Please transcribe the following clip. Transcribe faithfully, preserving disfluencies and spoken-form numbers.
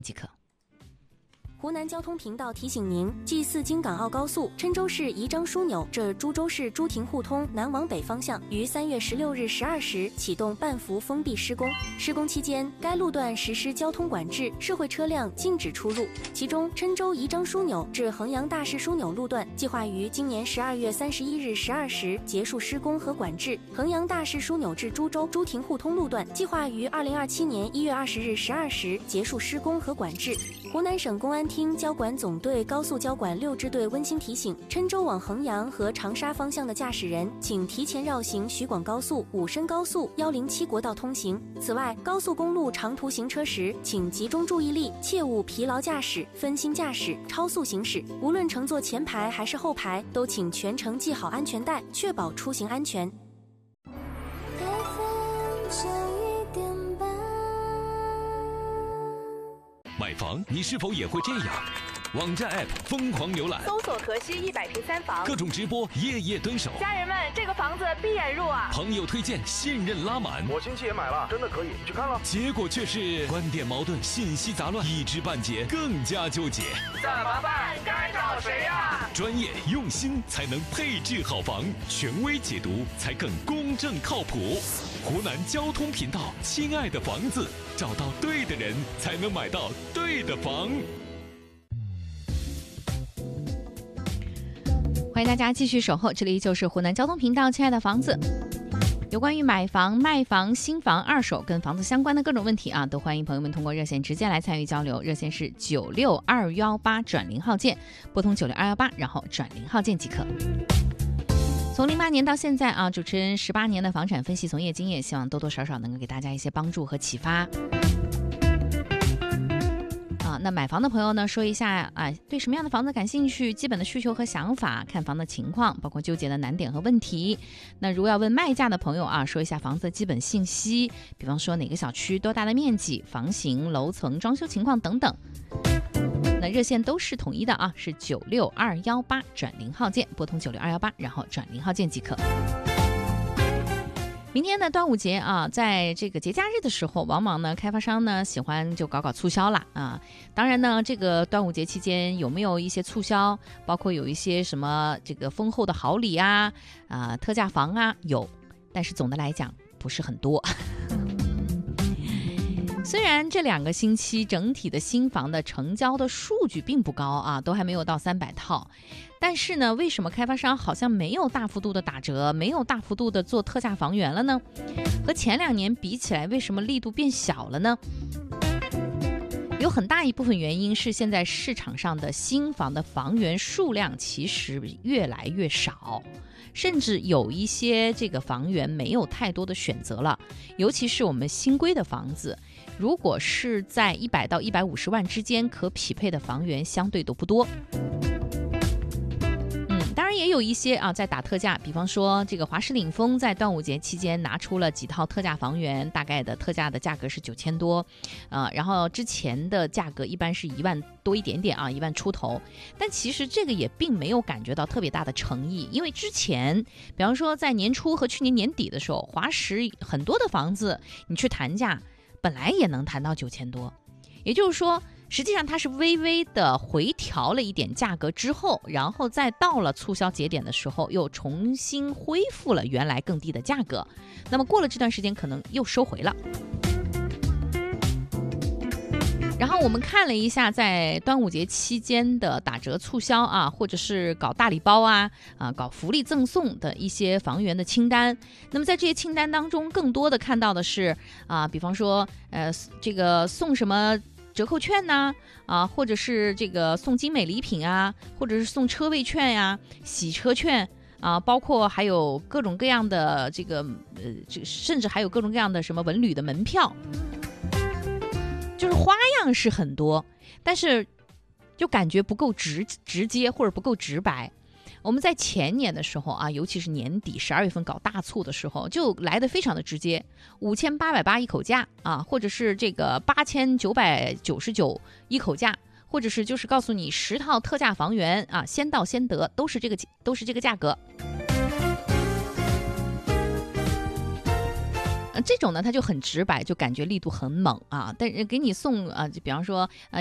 即可。 湖南交通频道提醒您：G 四京港澳高速郴州市宜章枢纽至株洲市朱亭互通南往北方向于三月十六日十二时启动半幅封闭施工。施工期间，该路段实施交通管制，社会车辆禁止出入。其中，郴州宜章枢纽至衡阳大市枢纽路段计划于今年十二月三十一日十二时结束施工和管制；衡阳大市枢纽至株洲朱亭互通路段计划于二零二七年一月二十日十二时结束施工和管制。湖南省公安厅交管总队高速交管六支队温馨提醒：郴州往衡阳和长沙方向的驾驶人，请提前绕行徐广高速、武深高速、一零七国道通行。此外，高速公路长途行车时，请集中注意力，切勿疲劳驾驶、分心驾驶、超速行驶。无论乘坐前排还是后排，都请全程系好安全带，确保出行安全。 买房你是否也会这样？网站 App 疯狂浏览， 搜索河西一百平三房， 各种直播夜夜蹲守。 家人们，这个房子闭眼入啊！ 朋友推荐，信任拉满。 我亲戚也买了，真的可以，你去看了。 结果却是观点矛盾，信息杂乱，一知半解，更加纠结。 怎么办？该找谁呀？ 专业用心才能配置好房，权威解读才更公正靠谱。湖南交通频道，亲爱的房子，找到对的人，才能买到对的房。 欢迎大家继续守候，这里就是湖南交通频道，亲爱的房子。有关于买房、卖房、新房、二手跟房子相关的各种问题啊，都欢迎朋友们通过热线直接来参与交流。热线是九六二幺八转零号键，拨通九六二幺八，然后转零号键即可。从零八年到现在啊，主持人十八年的房产分析从业经验，希望多多少少能够给大家一些帮助和启发。啊，那买房的朋友呢，说一下啊，对什么样的房子感兴趣，基本的需求和想法，看房的情况，包括纠结的难点和问题。那如果要问卖价的朋友啊，说一下房子的基本信息，比方说哪个小区、多大的面积、房型、楼层、装修情况等等。那热线都是统一的啊，是九六二幺八转零号键，拨通九六二幺八，然后转零号键即可。明天的端午节啊，在这个节假日的时候，往往呢开发商呢喜欢就搞搞促销啦啊。当然呢，这个端午节期间有没有一些促销，包括有一些什么这个丰厚的好礼啊啊特价房啊有，但是总的来讲不是很多。虽然这两个星期整体的新房的成交的数据并不高啊，都还没有到三百套，但是呢，为什么开发商好像没有大幅度的打折，没有大幅度的做特价房源了呢？和前两年比起来，为什么力度变小了呢？有很大一部分原因是现在市场上的新房的房源数量其实越来越少，甚至有一些这个房源没有太多的选择了，尤其是我们新规的房子，如果是在一百到一百五十万之间，可匹配的房源相对都不多。当然也有一些啊在打特价，比方说这个华师领峰在端午节期间拿出了几套特价房源，大概的特价的价格是九千多，呃，然后之前的价格一般是一万多一点点啊，一万出头。但其实这个也并没有感觉到特别大的诚意，因为之前比方说在年初和去年年底的时候，华师很多的房子你去谈价，本来也能谈到九千多，也就是说。实际上它是微微的回调了一点价格之后，然后再到了促销节点的时候又重新恢复了原来更低的价格，那么过了这段时间可能又收回了。然后我们看了一下在端午节期间的打折促销啊，或者是搞大礼包啊啊搞福利赠送的一些房源的清单，那么在这些清单当中更多的看到的是啊，比方说呃这个送什么折扣券呐 啊, 啊，或者是这个送精美礼品啊，或者是送车位券呀、啊、洗车券啊，包括还有各种各样的这个呃，这甚至还有各种各样的什么文旅的门票，就是花样是很多，但是就感觉不够直直接或者不够直白。我们在前年的时候啊，尤其是年底十二月份搞大促的时候，就来得非常的直接，五千八百八一口价啊，或者是这个八千九百九十九一口价，或者是就是告诉你十套特价房源啊，先到先得，都是这个都是这个价格。 这种呢，它就很直白，就感觉力度很猛啊。但是给你送啊，就比方说呃